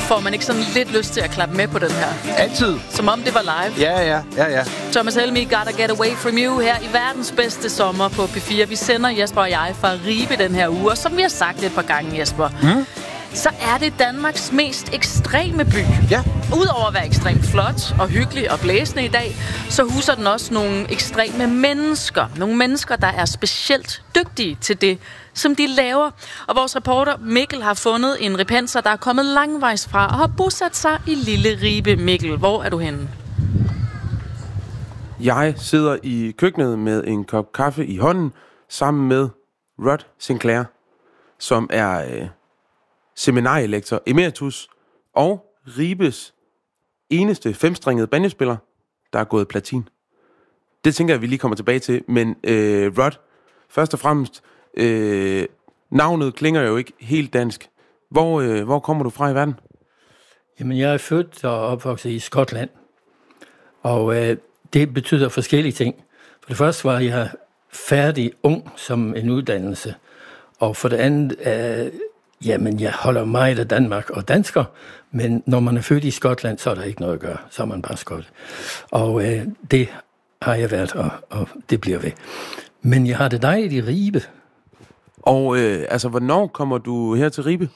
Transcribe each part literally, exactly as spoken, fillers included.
Får man ikke sådan lidt lyst til at klappe med på den her? Altid. Som om det var live. Ja, ja, ja, ja. Thomas Helmig, Gotta Get Away From You her i verdens bedste sommer på P fire. Vi sender Jesper og jeg fra Ribe den her uge, og som vi har sagt et par gange, Jesper, mm. så er det Danmarks mest ekstreme by. Ja. Udover at være ekstremt flot og hyggelig og blæsende i dag, så huser den også nogle ekstreme mennesker. Nogle mennesker, der er specielt dygtige til det, som de laver. Og vores reporter Mikkel har fundet en ripenser, der er kommet langvejs fra og har bosat sig i lille Ribe. Mikkel, hvor er du henne? Jeg sidder i køkkenet med en kop kaffe i hånden, sammen med Rod Sinclair, som er øh, seminarielektor emeritus og Ribes eneste femstringede banjospiller, der er gået platin. Det tænker jeg, vi lige kommer tilbage til. Men øh, Rod, først og fremmest, øh, navnet klinger jo ikke helt dansk. Hvor, øh, hvor kommer du fra i verden? Jamen, jeg er født og opvokset i Skotland. Og øh, det betyder forskellige ting. For det første var jeg færdig ung som en uddannelse. Og for det andet, øh, jamen, jeg holder meget af Danmark og dansker. Men når man er født i Skotland, så er der ikke noget at gøre. Så er man bare skot. Og øh, det har jeg været, og, og det bliver ved. Men jeg har det dejligt i Ribe. Og øh, altså, hvornår kommer du her til Ribe?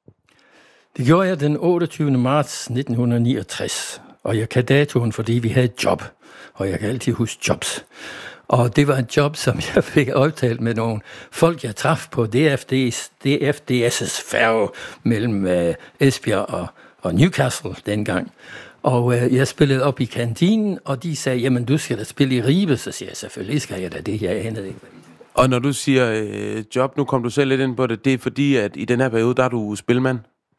Det gjorde jeg den otteogtyvende marts nitten niogtres. Og jeg kan datoen, fordi vi havde et job. Og jeg kan altid huske jobs. Og det var et job, som jeg fik aftalt med nogle folk, jeg traf på D F D S' færge mellem øh, Esbjerg og, og Newcastle dengang. Og øh, jeg spillede op i kantinen, og de sagde, jamen du skal da spille i Ribe. Så siger jeg, selvfølgelig skal jeg da det, jeg anede ikke. Og når du siger øh, job, nu kom du selv lidt ind på det, det er fordi, at i den her periode, der er du spilmand?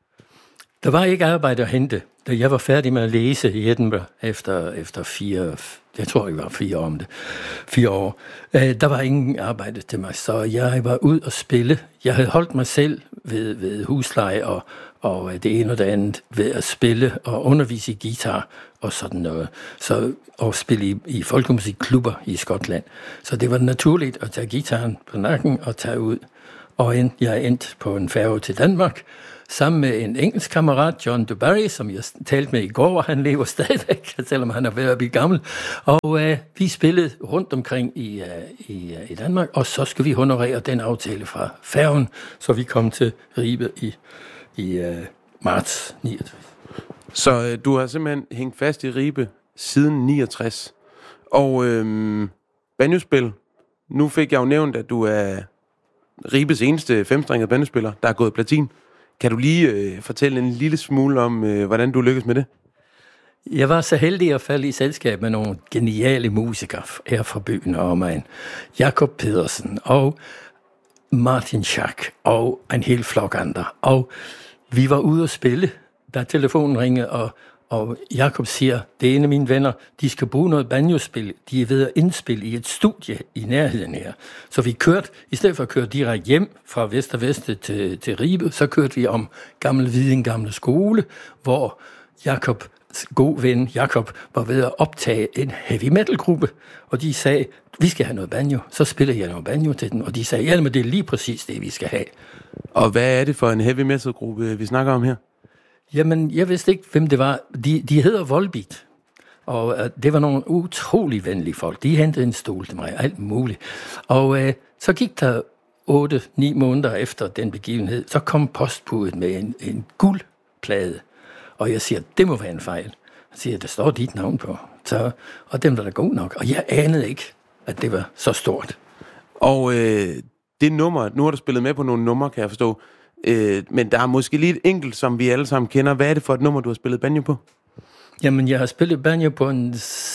Der var ikke arbejde at hente. Da jeg var færdig med at læse i Edinburgh efter, efter fire, jeg tror det var fire år om det, fire år, øh, der var ingen arbejde til mig, så jeg var ud og spille. Jeg havde holdt mig selv ved, ved husleje og, og det ene og det andet ved at spille og undervise i guitar og sådan noget. Så, og spille i, i folkemusikklubber i Skotland. Så det var naturligt at tage guitaren på nakken og tage ud. Og end, jeg endte på en færge til Danmark, sammen med en engelsk kammerat, John DuBarry, som jeg talte med i går, og han lever stadigvæk, selvom han er ved at blive gammel. Og øh, vi spillede rundt omkring i, øh, i, øh, i Danmark, og så skulle vi honorere den aftale fra færgen, så vi kom til Ribe i, i øh, marts niogtres. Så øh, du har simpelthen hængt fast i Ribe siden niogtres. Og øh, banjospil, nu fik jeg jo nævnt, at du er Ribes eneste femstringede banjospiller, der er gået platin. Kan du lige øh, fortælle en lille smule om, øh, hvordan du lykkedes med det? Jeg var så heldig at falde i selskab med nogle geniale musikere her fra byen og omegn. Jakob Pedersen og Martin Schack og en hel flok andre. Og vi var ude at spille, da telefonen ringede, og, og Jakob siger, det er en af mine venner, de skal bruge noget banjospil. De er ved at indspille i et studie i nærheden her. Så vi kørte, i stedet for at køre direkte hjem fra Vester Veste til, til Ribe, så kørte vi om Gammel Viden Gamle Skole, hvor Jakob, god ven Jakob, var ved at optage en heavy metal gruppe, og de sagde, vi skal have noget banjo. Så spillede jeg noget banjo til den, og de sagde, ja, men det er lige præcis det, vi skal have. Og hvad er det for en heavy metal gruppe, vi snakker om her? Jamen, jeg vidste ikke, hvem det var. De, de hedder Volbeat, og uh, det var nogle utrolig venlige folk. De hentede en stol til mig, alt muligt. Og uh, så gik der otte ni måneder efter den begivenhed, så kom postbudet med en, en guldplade. Og jeg siger, det må være en fejl. Jeg siger, der står dit navn på. Så, og den var da god nok. Og jeg anede ikke, at det var så stort. Og øh, det nummer, nu har du spillet med på nogle numre, kan jeg forstå. Øh, men der er måske lige et enkelt, som vi alle sammen kender. Hvad er det for et nummer, du har spillet banjo på? Jamen, jeg har spillet banjo på en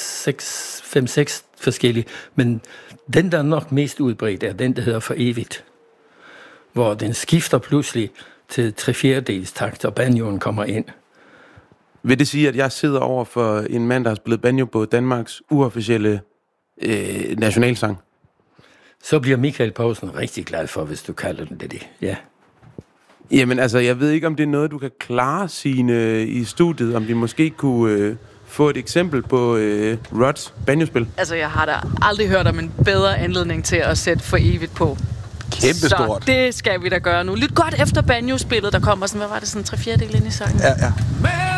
fem seks forskellige, men den, der er nok mest udbredt, er den, der hedder For Evigt. Hvor den skifter pludselig til tre fjerdedels takt, og banjoen kommer ind. Vil det sige, at jeg sidder over for en mand, der har spillet banjo på Danmarks uofficielle øh, nationalsang? Så bliver Michael Poulsen rigtig glad for, hvis du kalder den det, ja. Jamen altså, jeg ved ikke, om det er noget, du kan klare sine i studiet, om vi måske kunne øh, få et eksempel på øh, Rods banjospil. Altså, jeg har da aldrig hørt om en bedre anledning til at sætte For Evigt på. Kæmpestort. Så det skal vi da gøre nu. Lyt godt efter banjo-spillet, der kommer sådan, hvad var det, sådan tre fjerdedel ind i sangen? Ja, ja.